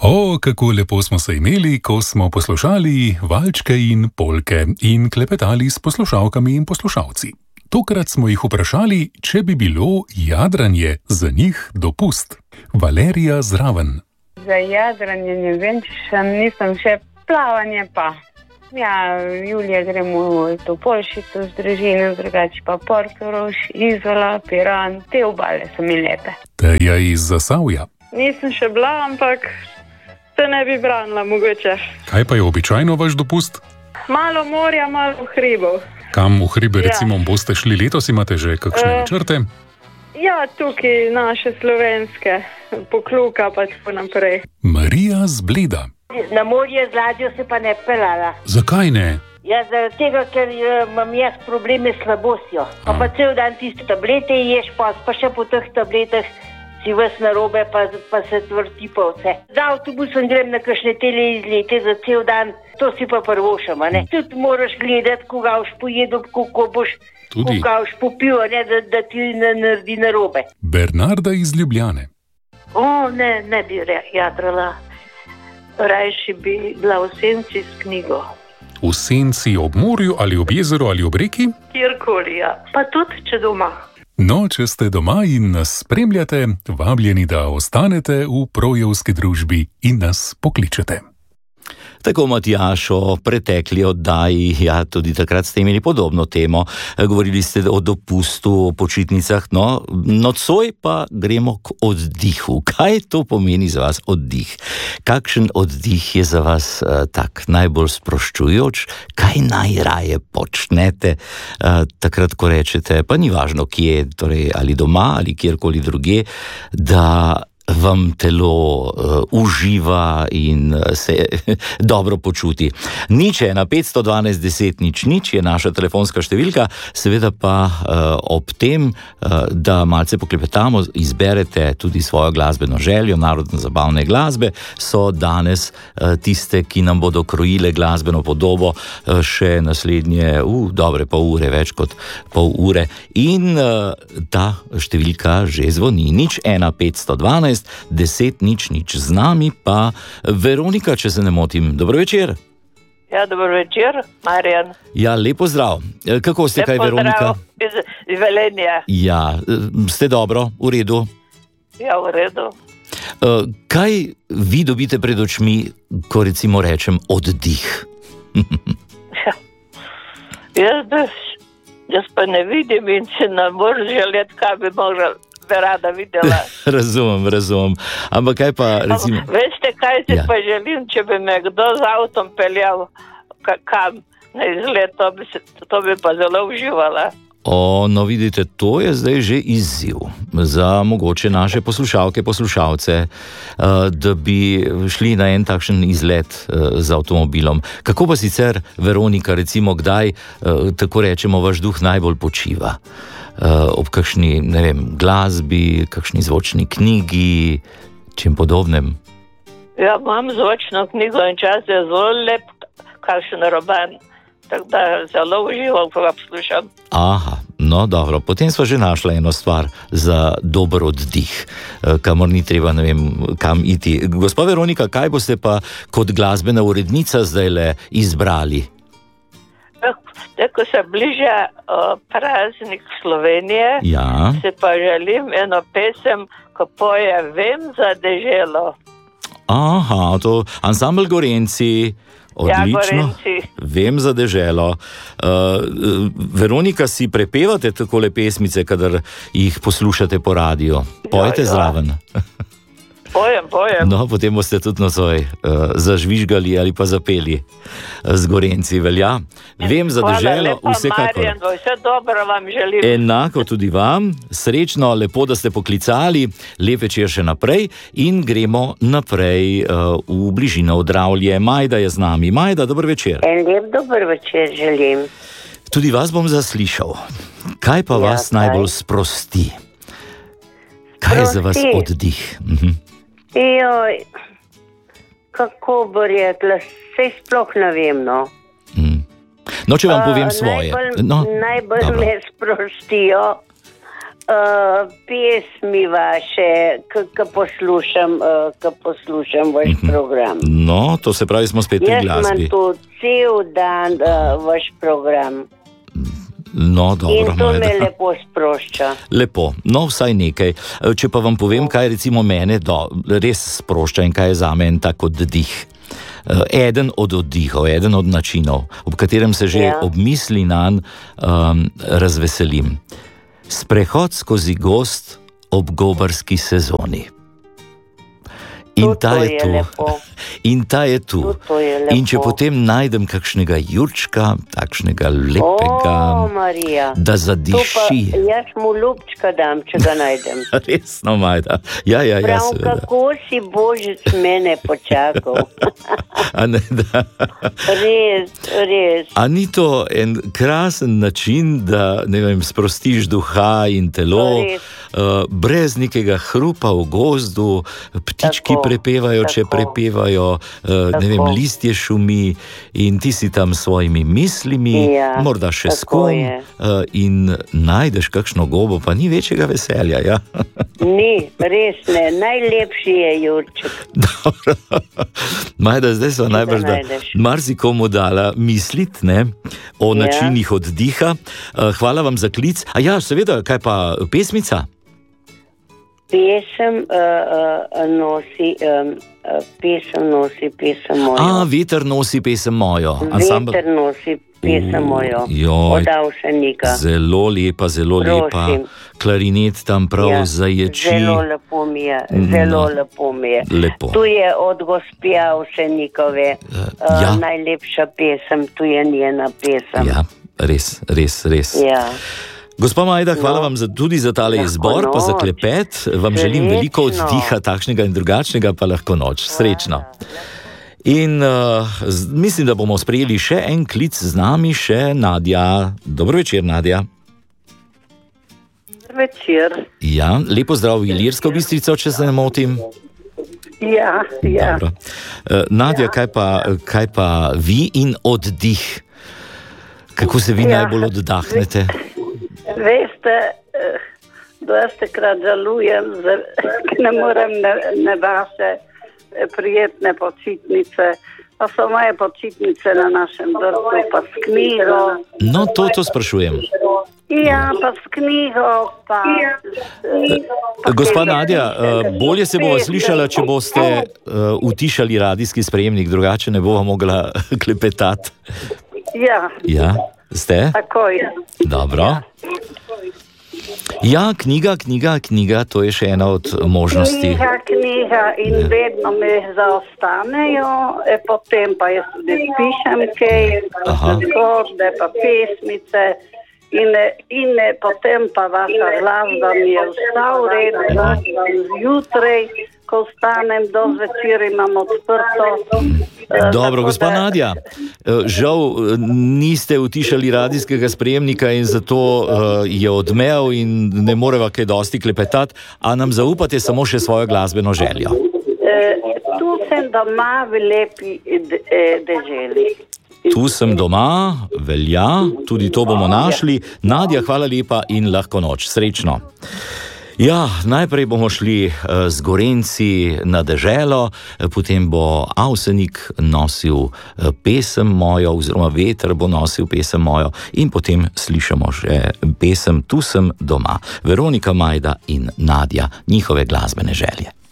O, kako lepo smo se imeli, ko smo poslušali valčke in polke in klepetali s poslušalkami in poslušalci. Tokrat smo jih vprašali, če bi bilo jadranje za njih dopust. Valerija zraven. Za jadranje ne vem, nisem še plavanje pa. Ja, julija gremo v Topolšico z družino, drugače pa Portorož, Izola, Piran, te obale so mi lepe. Teja iz Zasavja. Nisem še bila, ampak se ne bi branila mogoče. Kaj pa je običajno vaš dopust? Malo morja, malo hribov. Kam v hribe recimo boste šli letos, imate že kakšne načrte? Ja, tukaj naše slovenske, Pokluka pa tako naprej. Marija z Bleda. Na morje z ladjo se pa ne pelala. Zakaj ne? Ja, zaradi tega, ker imam jaz probleme s slabostjo. Pa cel dan tiste tablete ješ, pa še po teh tabletah si ves narobe, pa se tvrti pa vse. Za avtobusom grem na kakšne tele izlete za cel dan, to si pa prvošam, ne? Tudi moraš gledati, koga boš pojedel, koga boš popil, ne, da ti ne naredi narobe. Bernarda iz Ljubljane. Ne bi jadrala. Rajši bi bila v senci s knjigo. V senci ob morju ali ob jezeru ali ob reki? Kjerkoli, ja. Pa tudi, če doma. No, če ste doma in nas spremljate, vabljeni, da ostanete v Projevski družbi in nas pokličete. Tako Matjaž o pretekli oddaji, ja, tudi takrat ste imeli podobno temo. Govorili ste o dopustu, o počitnicah, nocoj pa gremo k oddihu. Kaj to pomeni za vas oddih? Kakšen oddih je za vas tak najbolj sproščujoč? Kaj najraje počnete takrat, ko rečete, pa ni važno kje, torej ali doma ali kjerkoli drugje, da vam telo uživa in se dobro počuti. 01512 10 00 je naša telefonska številka, seveda pa ob tem, da malce poklepetamo, izberete tudi svojo glasbeno željo, narodno-zabavne glasbe, so danes tiste, ki nam bodo krojile glasbeno podobo še naslednje, dobre pol ure, več kot pol ure. In ta številka že zvoni. 01512 10 00. Z nami pa Veronika, če se ne motim. Dobro večer. Ja, dobro večer, Marjan. Ja, lepo zdrav. Kako ste, kaj Veronika? Lepo zdrav iz Velenja. Ja, ste dobro, v redu? Ja, v redu. Kaj vi dobite pred očmi, ko recimo rečem oddih? Jaz pa ne vidim in si ne moreš želeti, kaj bi rada videla. Razumem. Ampak kaj pa recimo... Veste, kaj si pa želim, če bi me kdo z avtom peljal kam na izlet, to bi pa zelo uživala. No vidite, to je zdaj že izziv za mogoče naše poslušalke, poslušalce, da bi šli na en takšen izlet z avtomobilom. Kako pa sicer, Veronika, recimo, kdaj, tako rečemo, vaš duh najbolj počiva? Ob kakšni, ne vem, glasbi, kakšni zvočni knjigi, čem podobnem? Ja, imam zvočno knjigo in čas je zelo lep, kakšen roman. Tako da zelo uživam, ko ga poslušam. Aha, no dobro, potem sva že našla eno stvar za dober oddih, kamor ni treba, ne vem, kam iti. Gospa Veronika, kaj boste pa kot glasbena urednica zdajle izbrali? Ko se bliža praznik Slovenije, se pa želim eno pesem, ko poje Vem za deželo. Aha, to ansambl Gorenci. Odlično, Vem za deželo. Veronika, si prepevate takole pesmice, kadar jih poslušate po radiju? Pojete zraven? Pojem. No, potem boste tudi nocoj zažvižgali ali pa zapeli z Gorenci, velja. Vem za deželo, vsekakor. Marjan, vse dobro vam želim. Enako tudi vam, srečno, lepo, da ste poklicali, lep večer še naprej in gremo naprej v bližino Dravlje. Majda je z nami. Majda, dober večer. En lep dober večer želim. Tudi vas bom zaslišal. Kaj pa vas najbolj sprosti? Kaj je za vas oddih? Joj, kako bo rekla, sej sploh ne vem, no. No, če vam povem svoje. Najbolj me sprostijo Pesmi vaše, ko poslušam vaš program. No, to se pravi, smo spet pri glasbi. Jaz imam tu cel dan vaš program. No, dobro, in to Majda me lepo sprošča. Lepo, no vsaj nekaj. Če pa vam povem, kaj recimo mene res sprošča in kaj je zame en tak oddih. Eden od oddihov, eden od načinov, ob katerem se že ob misli nanj razveselim. Sprehod skozi gozd ob gobarski sezoni. In ta je tu. In ta je tu. In če potem najdem kakšnega jurčka, takšnega lepega, da zadiši. Jaz mu ljubčka dam, če ga najdem. Resno, Majda. Ja, prav, kako si Božic mene počakal. A ne, da. Res. A ni to en krasen način, da, ne vem, sprostiš duha in telo, brez nekega hrupa v gozdu, ptički prepevajo, če prepevajo, ne vem, listje šumi in ti si tam s svojimi mislimi, morda še s kom in najdeš kakšno gobo, pa ni večjega veselja, ja? Ni, res ne, najlepši je jurček. Dobro, Majda, zdaj so najbrž, da marsikomu dala mislit, ne, o načinih oddiha. Hvala vam za klic. A ja, seveda, kaj pa pesmica? Pesem nosi pesem mojo. A, veter nosi pesem mojo. Veter nosi pesem mojo. Od Avsenika. Zelo lepa, zelo lepa. Klarinet tam prav zaječi. Zelo lepo mi je, zelo lepo mi je. Lepo. Tu je od gospe Avsenikove najlepša pesem, tu je njena pesem. Ja, res. Ja. Gospa Majda, hvala vam tudi za tale izbor, pa za klepet. Vam želim veliko oddiha, takšnega in drugačnega, pa lahko noč. Srečno. In mislim, da bomo sprejeli še en klic z nami, še Nadja. Dobro večer, Nadja. Večer. Ja, lepo zdrav v Ilirsko Bistrico, če se ne motim. Ja. Dobro. Nadja, kaj pa vi in oddih? Kako se vi najbolj oddahnete? Veste, dostikrat žalujem, ne morem na vaše prijetne počitnice, pa so moje počitnice na našem vrtu, pa s knjigo. No, to sprašujem. Ja, pa s knjigo, pa... Gospa Nadja, bolje se bova slišala, če boste utišali radijski sprejemnik, drugače ne bova mogla klepetati. Ja. Ja, ste? Takoj. Dobro. Ja, knjiga, to je še ena od možnosti. Knjiga in vedno me zaostanejo, potem pa jaz tudi pišem kaj, zgodbe pa pesmice in potem pa vaša glasba mi je vsa v redu, zjutraj, ko vstanem do zvečer, imam odprto. Dobro, gospa Nadja, žal niste utišali radijskega sprejemnika in zato je odmev in ne moreva kaj dosti klepetati, a nam zaupate samo še svojo glasbeno željo? Tu sem doma v lepi deželi. Tu sem doma, velja, tudi to bomo našli. Nadja, hvala lepa in lahko noč. Srečno. Ja, najprej bomo šli z Gorenci na deželo, potem bo Avsenik nosil pesem mojo, oziroma veter bo nosil pesem mojo in potem slišamo še pesem Tu sem doma. Veronika, Majda in Nadja, njihove glasbene želje.